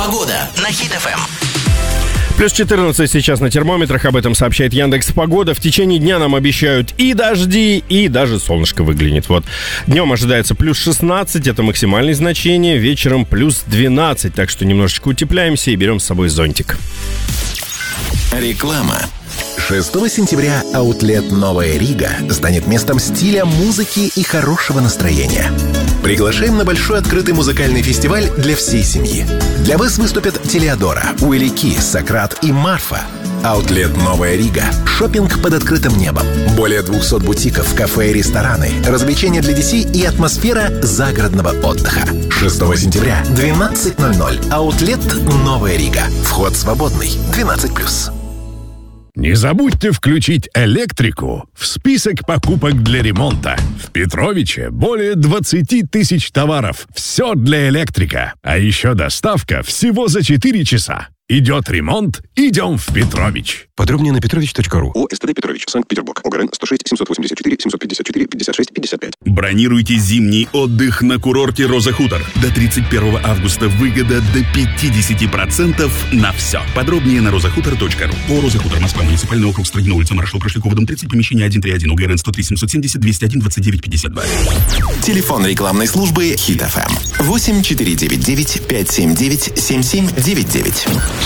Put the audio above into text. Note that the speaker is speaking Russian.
Погода на Хит FM. Плюс 14 сейчас на термометрах, об этом сообщает Яндекс.Погода. В течение дня нам обещают и дожди, и даже солнышко выглянет. Вот. Днем ожидается плюс 16, это максимальное значение, вечером плюс 12. Так что немножечко утепляемся и берем с собой зонтик. Реклама. 6 сентября аутлет «Новая Рига» станет местом стиля, музыки и хорошего настроения. Приглашаем на большой открытый музыкальный фестиваль для всей семьи. Для вас выступят Телеодора, Уилли Ки, Сократ и Марфа. Аутлет «Новая Рига» – шопинг под открытым небом. Более 200 бутиков, кафе и рестораны, развлечения для детей и атмосфера загородного отдыха. 6 сентября, 12:00. Аутлет «Новая Рига». Вход свободный. 12+. Не забудьте включить электрику в список покупок для ремонта. В Петровиче более 20 тысяч товаров. Все для электрика. А еще доставка всего за 4 часа. Идет ремонт, идем в Петрович. Подробнее на petrovich.ru. ОСТД Петрович, Санкт-Петербург. ОГРН 106 784 754 56 55. Бронируйте зимний отдых на курорте Роза Хутор. До 31 августа выгода до 50% на все. Подробнее на rozahutор.ru. По Роза Хутор, Москва, муниципальный округ, Строгино, улица Маршал Прошлякова, дом 30, помещение 131, ОГРН 103 770 201 29 52. Телефон рекламной службы Хит FM 8499 579 7799.